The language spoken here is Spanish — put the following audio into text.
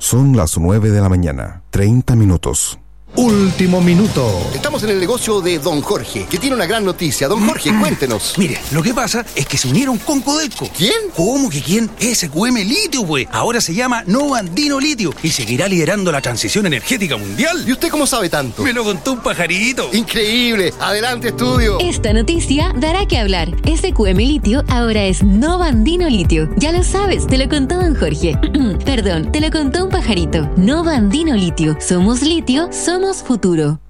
Son las 9 de la mañana, 30 minutos. Último minuto. Estamos en el negocio de Don Jorge, que tiene una gran noticia. Don Jorge, cuéntenos. Mire, lo que pasa es que se unieron con Codelco. ¿Quién? ¿Cómo que quién? SQM Litio, pues. Ahora se llama Nova Andino Litio y seguirá liderando la transición energética mundial. ¿Y usted cómo sabe tanto? Me lo contó un pajarito. Increíble. Adelante, estudio. Esta noticia dará que hablar. SQM Litio ahora es Nova Andino Litio. Ya lo sabes, te lo contó Don Jorge. Perdón, te lo contó un pajarito. Nova Andino Litio. Somos litio, somos futuro.